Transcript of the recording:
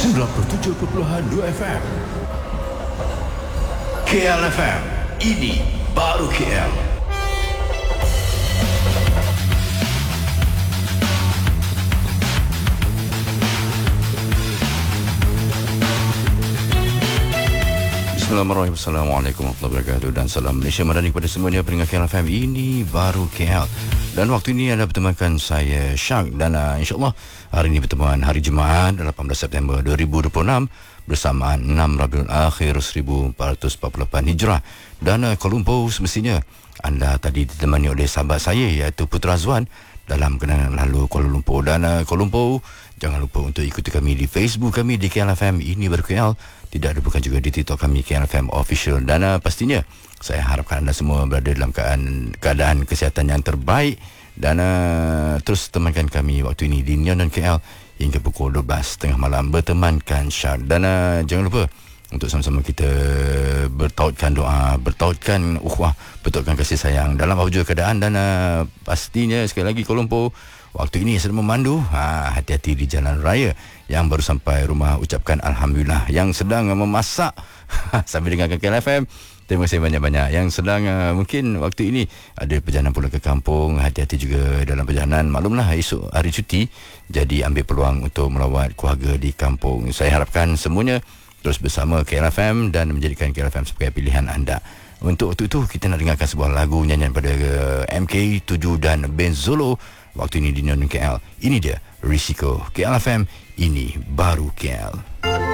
97.2 FM. KL FM, ini baru KL. Bismillahirrahmanirrahim. Assalamualaikum warahmatullahi wabarakatuh dan salam Malaysia Madani kepada semuanya pendengar KL FM. Ini baru KL. Dan waktu ini anda bertemankan saya Syak dan insyaAllah hari ini pertemuan hari Jumaat 18 September 2026 bersamaan 6 Rabiul Akhir 1448 Hijrah. Dan Kuala Lumpur semestinya anda tadi ditemani oleh sahabat saya iaitu Putra Azwan dalam kenangan lalu Kuala Lumpur. Dan Kuala Lumpur, jangan lupa untuk ikuti kami di Facebook kami di KL FM ini baru KL. Tidak lupakan juga di TikTok kami KL FM Official. Dan pastinya saya harapkan anda semua berada dalam keadaan kesihatan yang terbaik. Dan terus temankan kami waktu ini di Neon dan KL hingga pukul 12.30 malam bertemankan Syar. Dan jangan lupa untuk sama-sama kita bertautkan doa, bertautkan ukhuwah, bertautkan kasih sayang dalam apa juga keadaan. Dan pastinya sekali lagi Kuala Lumpur waktu ini sedang memandu, hati-hati di jalan raya. Yang baru sampai rumah ucapkan Alhamdulillah. Yang sedang memasak sambil dengarkan KL FM, terima kasih banyak-banyak. Yang sedang mungkin waktu ini ada perjalanan pulang ke kampung, hati-hati juga dalam perjalanan. Maklumlah esok hari cuti, jadi ambil peluang untuk melawat keluarga di kampung. Saya harapkan semuanya terus bersama KL FM dan menjadikan KL FM sebagai pilihan anda. Untuk waktu itu kita nak dengarkan sebuah lagu nyanyian pada MK7 dan Benzolo. Waktu ini di Neon KL. Ini dia Risiko. KL FM, ini baru KL.